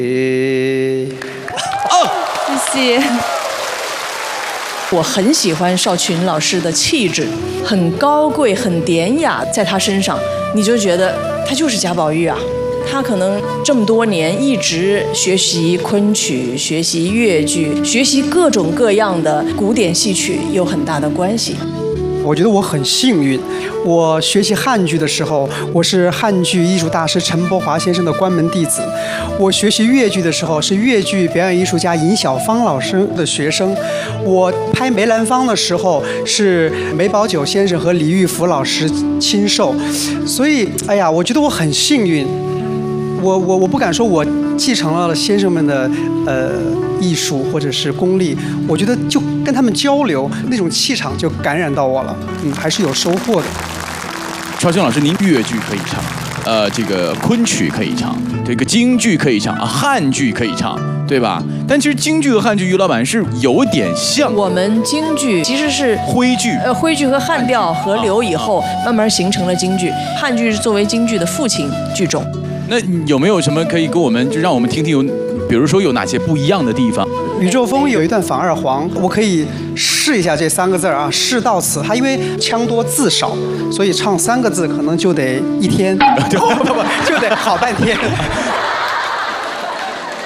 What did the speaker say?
谢谢。我很喜欢邵群老师的气质，很高贵，很典雅，在他身上，你就觉得他就是贾宝玉啊。他可能这么多年一直学习昆曲、学习越剧、学习各种各样的古典戏曲，有很大的关系。 我觉得我很幸运，我学习汉剧的时候，我是汉剧艺术大师陈伯华先生的关门弟子；我学习越剧的时候，是越剧表演艺术家尹小芳老师的学生；我拍梅兰芳的时候，是梅葆玖先生和李玉福老师亲授。所以，哎呀，我觉得我很幸运。我不敢说我继承了先生们的艺术或者是功力，我觉得就跟他们交流，那种气场就感染到我了，还是有收获的。 超星老师，您越剧可以唱，这个昆曲可以唱，这个京剧可以唱，汉剧可以唱，对吧？但其实京剧和汉剧，于老板是有点像。 我们京剧其实是徽剧， 徽剧和汉调合流以后，慢慢形成了京剧。汉剧是作为京剧的父亲剧种。 那有没有什么可以跟我们，就让我们听听有，比如说有哪些不一样的地方？ 宇宙风有一段反二黄，我可以试一下这3个字啊，事到此。它因为腔多字少，所以唱3个字可能就得1天，不，就得好半天。